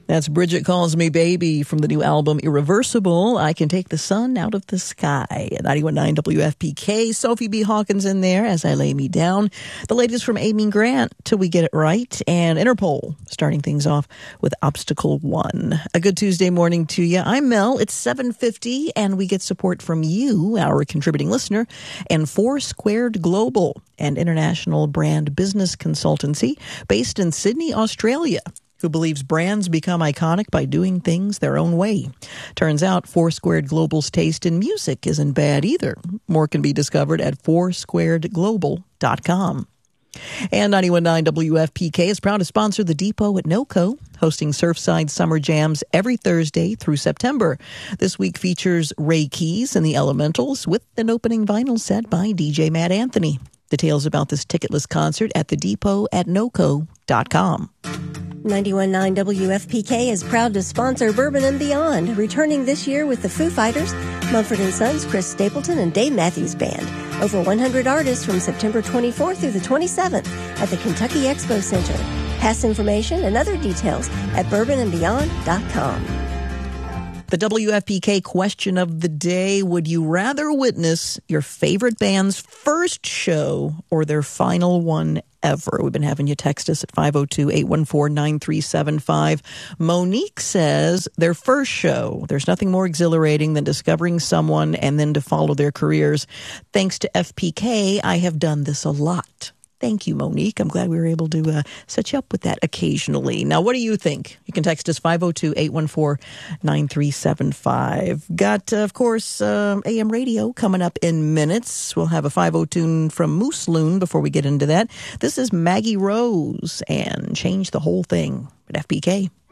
That's Bridget Calls Me Baby from the new album Irreversible. I Can Take the Sun Out of the Sky at 91.9 WFPK. Sophie B. Hawkins in there as I lay me down. The latest from Amy Grant, Till We Get It Right, and Interpol, starting things off with Obstacle 1. A good Tuesday morning to you. I'm Mel. It's 7:50, and we get support from you, our contributing listener, and Four Squared Global, an international brand business consultancy based in Sydney, Australia, who believes brands become iconic by doing things their own way. Turns out Four Squared Global's taste in music isn't bad either. More can be discovered at foursquaredglobal.com. And 91.9 WFPK is proud to sponsor The Depot at NOCO, hosting Surfside Summer Jams every Thursday through September. This week features Ray Keys and the Elementals with an opening vinyl set by DJ Matt Anthony. Details about this ticketless concert at thedepot@noco.com. 91.9 WFPK is proud to sponsor Bourbon and Beyond, returning this year with the Foo Fighters, Mumford & Sons, Chris Stapleton, and Dave Matthews Band. Over 100 artists from September 24th through the 27th at the Kentucky Expo Center. Past information and other details at bourbonandbeyond.com. The WFPK question of the day: would you rather witness your favorite band's first show or their final one ever? We've been having you text us at 502-814-9375. Monique says their first show. There's nothing more exhilarating than discovering someone and then to follow their careers. Thanks to FPK, I have done this a lot. Thank you, Monique. I'm glad we were able to set you up with that occasionally. Now, what do you think? You can text us 502-814-9375. Got, of course, AM radio coming up in minutes. We'll have a 5:00 tune from Moose Loon before we get into that. This is Maggie Rose and Change the Whole Thing at FPK.